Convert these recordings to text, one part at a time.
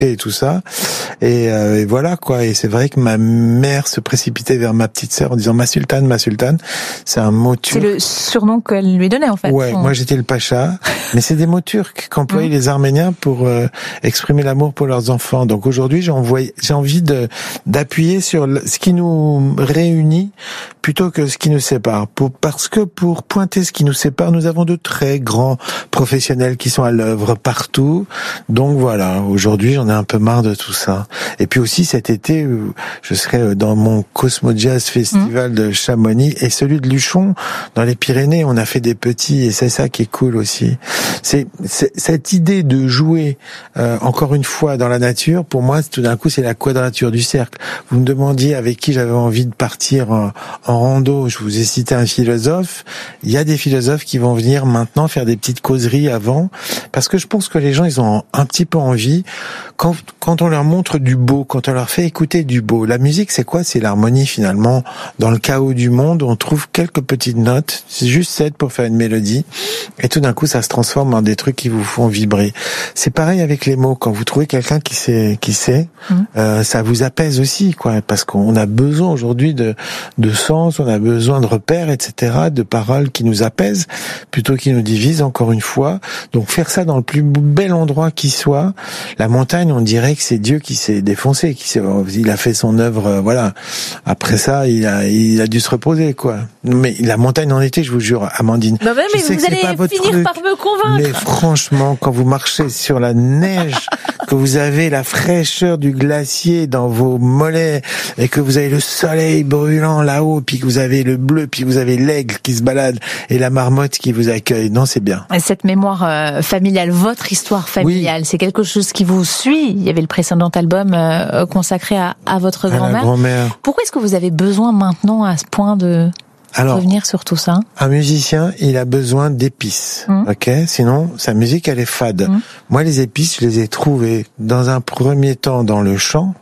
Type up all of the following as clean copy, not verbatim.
et tout ça. Et voilà quoi. Et c'est vrai que ma mère se précipitait vers ma petite sœur en disant ma sultane. C'est un mot turc. C'est le surnom qu'elle lui donnait en fait. Ouais, moi j'étais le pacha, mais c'est des mots turcs qu'employaient les Arméniens pour exprimer l'amour pour leurs enfants. Donc aujourd'hui, j'ai envie d'appuyer sur ce qui nous réunit plutôt que ce qui nous sépare. Parce que pour pointer ce qui nous sépare, nous avons de très grands professionnels qui sont à l'œuvre partout. Donc voilà, aujourd'hui j'en ai un peu marre de tout ça. Et puis aussi cet été, je serai dans mon Cosmo Jazz Festival de Chamonix et celui de Luchon dans les Pyrénées. On a fait des petits et c'est ça qui est cool aussi. C'est cette idée de jouer encore une fois dans la nature. Pour moi, tout d'un coup, c'est la quadrature du cercle. Vous me demandiez avec qui j'avais envie de partir en rando. Je vous ai cité un philosophe. Il y a des philosophes qui vont venir maintenant faire des petites causeries avant, parce que je pense que les gens, ils ont un petit peu envie, quand on leur montre du beau, quand on leur fait écouter du beau. La musique, c'est quoi? C'est l'harmonie finalement. Dans le chaos du monde, on trouve quelques petites notes, c'est juste 7 pour faire une mélodie, et tout d'un coup, ça se transforme en des trucs qui vous font vibrer. C'est pareil avec les mots. Quand vous trouvez quelqu'un qui sait, ça vous apaise aussi, quoi, parce qu'on a besoin aujourd'hui de sens, on a besoin de repères, etc., de paroles qui nous apaisent, plutôt qui nous divisent, encore une fois. Donc faire ça dans le plus bel endroit qui soit. La montagne, on dirait que c'est Dieu qui s'est défoncé, il a fait son œuvre, voilà. Après ça, il a dû se reposer, quoi. Mais la montagne en été, je vous jure, Amandine. Non mais vous allez finir par me convaincre. Mais franchement, quand vous marchez sur la neige, que vous avez la fraîcheur du glacier dans vos mollets, et que vous avez le soleil brûlant là-haut, puis que vous avez le bleu, puis vous avez l'aigle qui se balade, et la marmotte qui vous accueille. Non, c'est bien. Cette mémoire familiale, votre histoire familiale, c'est quelque chose qui vous suit. Il y avait le précédent album consacré à votre grand-mère. Pourquoi est-ce que vous avez besoin maintenant à ce point de revenir sur tout ça? Un musicien, il a besoin d'épices, ok? Sinon, sa musique, elle est fade. Moi, les épices, je les ai trouvées dans un premier temps dans le chant.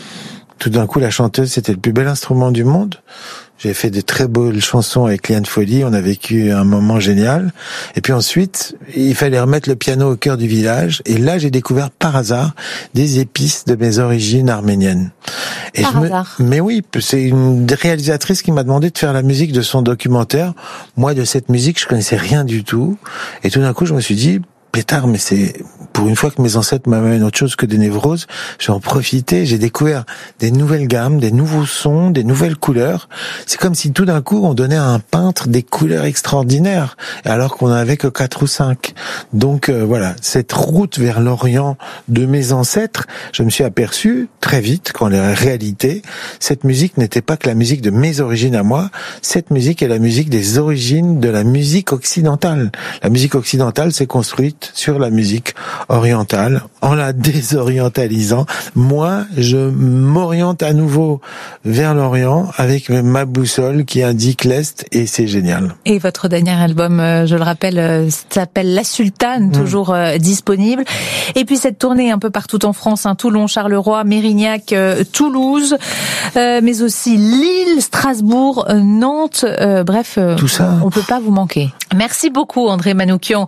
Tout d'un coup, la chanteuse, c'était le plus bel instrument du monde. J'ai fait de très belles chansons avec Liane Folly, on a vécu un moment génial. Et puis ensuite, il fallait remettre le piano au cœur du village. Et là, j'ai découvert par hasard des épices de mes origines arméniennes. Et mais oui, c'est une réalisatrice qui m'a demandé de faire la musique de son documentaire. Moi, de cette musique, je connaissais rien du tout. Et tout d'un coup, je me suis dit, pétard, mais c'est pour une fois que mes ancêtres m'amènent autre chose que des névroses, j'ai en profité, j'ai découvert des nouvelles gammes, des nouveaux sons, des nouvelles couleurs. C'est comme si tout d'un coup on donnait à un peintre des couleurs extraordinaires, alors qu'on n'avait que 4 ou 5. Donc voilà, cette route vers l'Orient de mes ancêtres, je me suis aperçu très vite qu'en réalité, cette musique n'était pas que la musique de mes origines à moi, cette musique est la musique des origines de la musique occidentale. La musique occidentale s'est construite sur la musique orientale, en la désorientalisant. Moi, je m'oriente à nouveau vers l'Orient avec ma boussole qui indique l'Est, et c'est génial. Et votre dernier album, je le rappelle, s'appelle La Sultane, toujours disponible. Et puis cette tournée un peu partout en France, Toulon, Charleroi, Mérignac, Toulouse, mais aussi Lille, Strasbourg, Nantes, bref, tout ça, on peut pas vous manquer. Merci beaucoup André Manoukian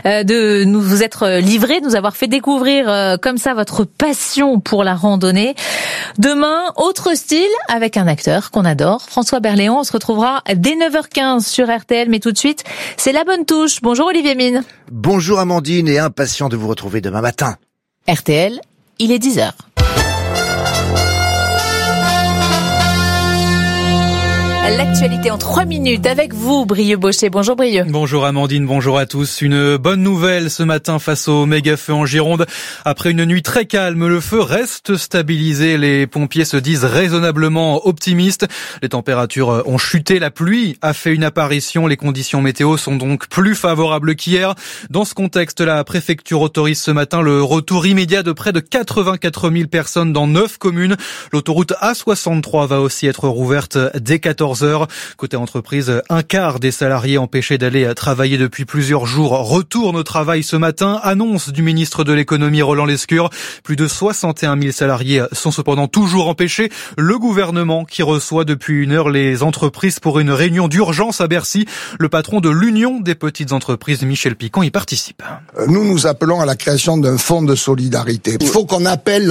de nous vous être livré, de nous avoir fait découvrir comme ça votre passion pour la randonnée. Demain, autre style avec un acteur qu'on adore, François Berléand. On se retrouvera dès 9h15 sur RTL, mais tout de suite, c'est La Bonne Touche. Bonjour Olivier Mine. Bonjour Amandine, et impatient de vous retrouver demain matin. RTL, il est 10h. L'actualité en 3 minutes avec vous, Brieux Baucher. Bonjour Brieux. Bonjour Amandine, bonjour à tous. Une bonne nouvelle ce matin face au méga-feu en Gironde. Après une nuit très calme, le feu reste stabilisé. Les pompiers se disent raisonnablement optimistes. Les températures ont chuté, la pluie a fait une apparition. Les conditions météo sont donc plus favorables qu'hier. Dans ce contexte, la préfecture autorise ce matin le retour immédiat de près de 84 000 personnes dans 9 communes. L'autoroute A63 va aussi être rouverte dès 14h. 14 heures. Côté entreprise, un quart des salariés empêchés d'aller travailler depuis plusieurs jours retournent au travail ce matin. Annonce du ministre de l'économie Roland Lescure. Plus de 61 000 salariés sont cependant toujours empêchés. Le gouvernement qui reçoit depuis 1 heure les entreprises pour une réunion d'urgence à Bercy. Le patron de l'Union des petites entreprises, Michel Piquant, y participe. Nous appelons à la création d'un fonds de solidarité. Il faut qu'on appelle